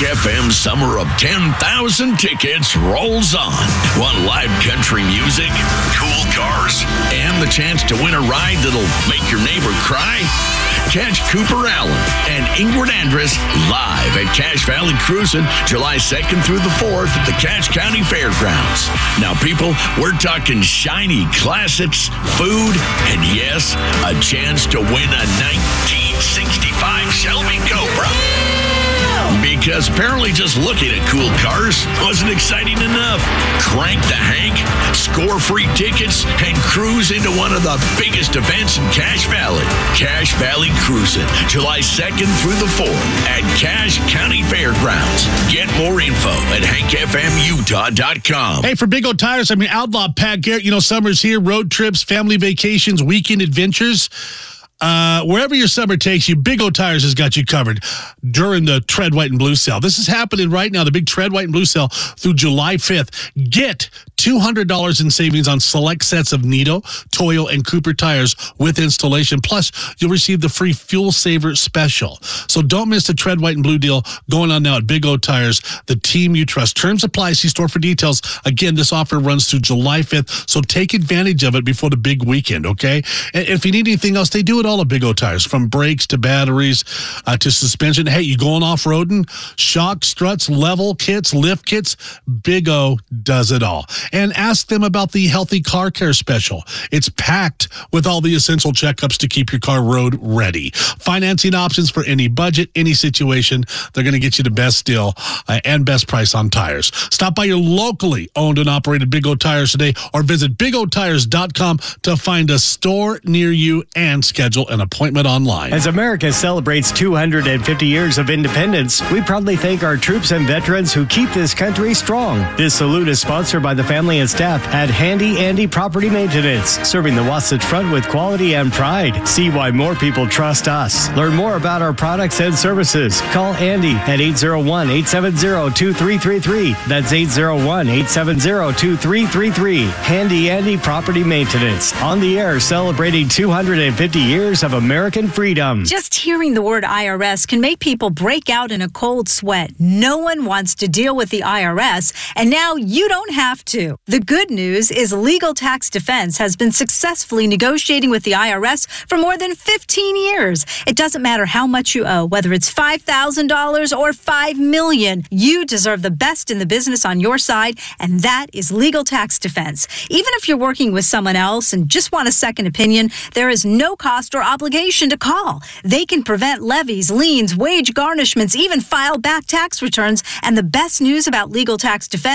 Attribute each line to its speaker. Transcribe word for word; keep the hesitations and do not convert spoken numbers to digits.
Speaker 1: F M Summer of ten thousand Tickets rolls on. Want live country music, cool cars, and the chance to win a ride that'll make your neighbor cry? Catch Cooper Allen and Ingrid Andress live at Cache Valley Cruising July second through the fourth at the Cache County Fairgrounds. Now, people, we're talking shiny classics, food, and yes, a chance to win a nineteen sixty-five Shelby Cobra. Because apparently just looking at cool cars wasn't exciting enough. Crank the Hank, score free tickets, and cruise into one of the biggest events in Cache Valley. Cache Valley Cruising, July second through the fourth at Cache County Fairgrounds. Get more info at hank f m utah dot com.
Speaker 2: Hey, for Big O Tires, I'm your outlaw, Pat Garrett. You know, summer's here, road trips, family vacations, weekend adventures. Uh, wherever your summer takes you, Big O Tires has got you covered during the Tread White and Blue sale. This is happening right now, the big Tread White and Blue sale through July fifth. Get two hundred dollars in savings on select sets of Nitto, Toyo, and Cooper tires with installation. Plus, you'll receive the free Fuel Saver special. So don't miss the Tread White and Blue deal going on now at Big O Tires, the team you trust. Terms apply. See store for details. Again, this offer runs through July fifth, so take advantage of it before the big weekend, okay? And if you need anything else, they do it all at Big O Tires, from brakes to batteries uh, to suspension. Hey, you going off-roading? Shock, struts, level kits, lift kits, Big O does it all. And ask them about the Healthy Car Care special. It's packed with all the essential checkups to keep your car road ready. Financing options for any budget, any situation. They're going to get you the best deal uh, and best price on tires. Stop by your locally owned and operated Big O Tires today or visit big o tires dot com to find a store near you and schedule an appointment online.
Speaker 3: As America celebrates two hundred fifty years of independence, we proudly thank our troops and veterans who keep this country strong. This salute is sponsored by the family and staff at Handy Andy Property Maintenance, serving the Wasatch Front with quality and pride. See why more people trust us. Learn more about our products and services. Call Andy at eight zero one, eight seven zero, two three three three. That's eight zero one, eight seven zero, two three three three. Handy Andy Property Maintenance. On the air, celebrating two hundred fifty years of American freedom.
Speaker 4: Just hearing the word I R S can make people break out in a cold sweat. No one wants to deal with the I R S, and now you don't have to. The good news is Legal Tax Defense has been successfully negotiating with the I R S for more than fifteen years. It doesn't matter how much you owe, whether it's five thousand dollars or five million dollars. You deserve the best in the business on your side, and that is Legal Tax Defense. Even if you're working with someone else and just want a second opinion, there is no cost or obligation to call. They can prevent levies, liens, wage garnishments, even file back tax returns. And the best news about Legal Tax Defense